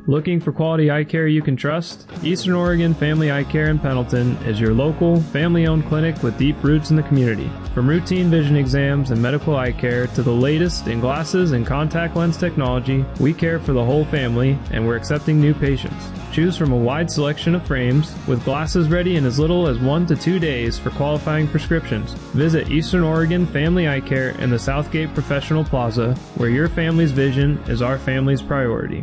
Looking for quality eye care you can trust? Eastern Oregon Family Eye Care in Pendleton is your local, family-owned clinic with deep roots in the community. From routine vision exams and medical eye care to the latest in glasses and contact lens technology, we care for the whole family, and we're accepting new patients. Choose from a wide selection of frames, with glasses ready in as little as 1 to 2 days for qualifying prescriptions. Visit Eastern Oregon Family Eye Care in the Southgate Professional Plaza, where your family's vision is our family's priority.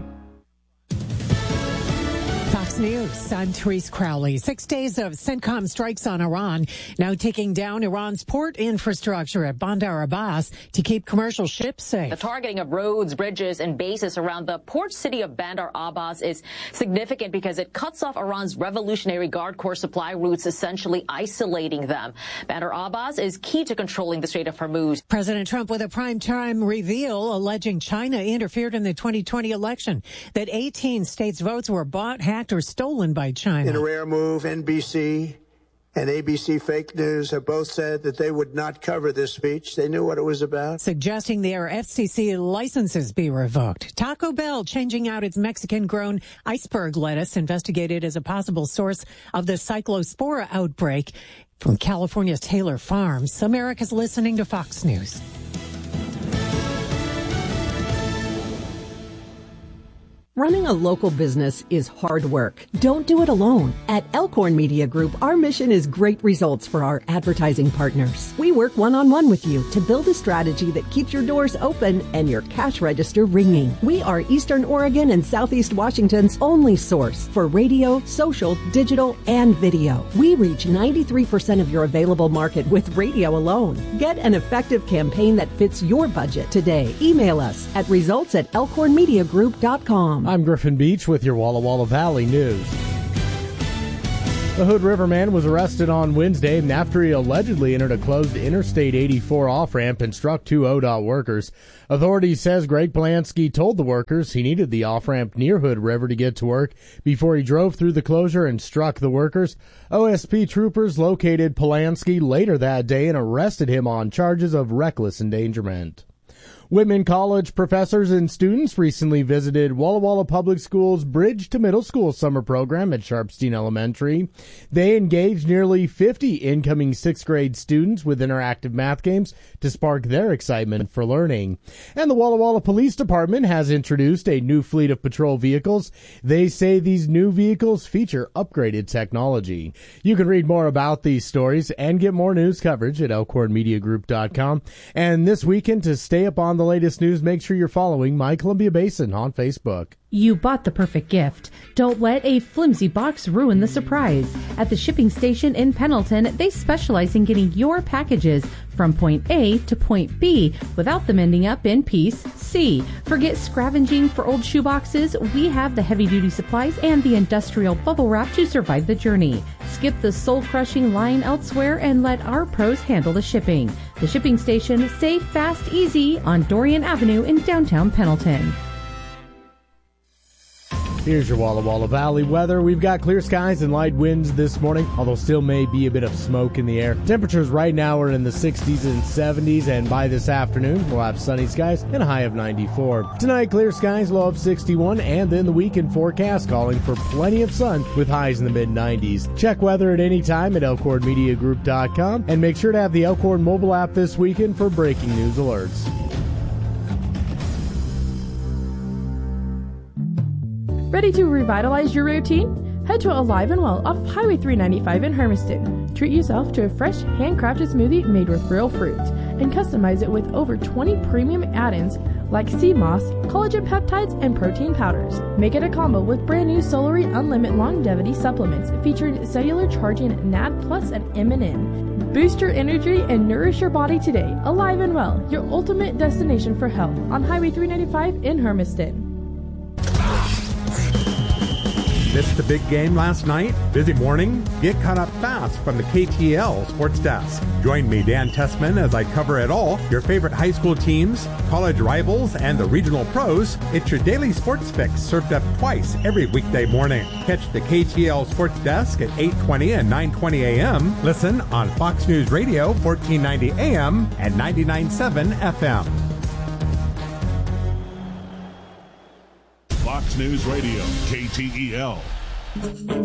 Fox News, I'm Therese Crowley. 6 days of CENTCOM strikes on Iran, now taking down Iran's port infrastructure at Bandar Abbas to keep commercial ships safe. The targeting of roads, bridges, and bases around the port city of Bandar Abbas is significant because it cuts off Iran's Revolutionary Guard Corps supply routes, essentially isolating them. Bandar Abbas is key to controlling the Strait of Hormuz. President Trump with a primetime reveal alleging China interfered in the 2020 election, that 18 states' votes were bought, hacked, or stolen by China. In a rare move, NBC and ABC Fake News have both said that they would not cover this speech. They knew what it was about. Suggesting their FCC licenses be revoked. Taco Bell changing out its Mexican-grown iceberg lettuce, investigated as a possible source of the cyclospora outbreak from California's Taylor Farms. America's listening to Fox News. Running a local business is hard work. Don't do it alone. At Elkhorn Media Group, our mission is great results for our advertising partners. We work one-on-one with you to build a strategy that keeps your doors open and your cash register ringing. We are Eastern Oregon and Southeast Washington's only source for radio, social, digital, and video. We reach 93% of your available market with radio alone. Get an effective campaign that fits your budget today. Email us at results@elkhornmediagroup.com. I'm Griffin Beach with your Walla Walla Valley news. The Hood River man was arrested on Wednesday after he allegedly entered a closed Interstate 84 off-ramp and struck two ODOT workers. Authorities says Greg Polanski told the workers he needed the off-ramp near Hood River to get to work before he drove through the closure and struck the workers. OSP troopers located Polanski later that day and arrested him on charges of reckless endangerment. Whitman College professors and students recently visited Walla Walla Public Schools' Bridge to Middle School summer program at Sharpstein Elementary. They engaged nearly 50 incoming 6th grade students with interactive math games to spark their excitement for learning. And the Walla Walla Police Department has introduced a new fleet of patrol vehicles. They say these new vehicles feature upgraded technology. You can read more about these stories and get more news coverage at elkhornmediagroup.com. And this weekend, to stay up on the latest news, make sure you're following My Columbia Basin on Facebook. You bought the perfect gift. Don't let a flimsy box ruin the surprise. At the shipping station in Pendleton, they specialize in getting your packages from point A to point B without them ending up in piece C. Forget scavenging for old shoeboxes. We have the heavy-duty supplies and the industrial bubble wrap to survive the journey. Skip the soul-crushing line elsewhere and let our pros handle the shipping. The shipping station, safe, fast, easy on Dorian Avenue in downtown Pendleton. Here's your Walla Walla Valley weather. We've got clear skies and light winds this morning, although still may be a bit of smoke in the air. Temperatures right now are in the 60s and 70s, and by this afternoon, we'll have sunny skies and a high of 94. Tonight, clear skies, low of 61, and then the weekend forecast calling for plenty of sun with highs in the mid-90s. Check weather at any time at elkhornmediagroup.com, and make sure to have the Elkhorn mobile app this weekend for breaking news alerts. Ready to revitalize your routine? Head to Alive and Well off Highway 395 in Hermiston. Treat yourself to a fresh, handcrafted smoothie made with real fruit and customize it with over 20 premium add-ins like sea moss, collagen peptides, and protein powders. Make it a combo with brand new Solary Unlimited Longevity supplements featuring cellular charging NAD Plus and MNN. Boost your energy and nourish your body today. Alive and Well, your ultimate destination for health on Highway 395 in Hermiston. Missed the big game last night? Busy morning? Get caught up fast from the KTL Sports Desk. Join me, Dan Tessman, as I cover it all. Your favorite high school teams, college rivals, and the regional pros. It's your daily sports fix served up twice every weekday morning. Catch the KTL Sports Desk at 8:20 and 9:20 a.m. Listen on Fox News Radio, 1490 a.m. and 99.7 FM. Fox News Radio, KTEL.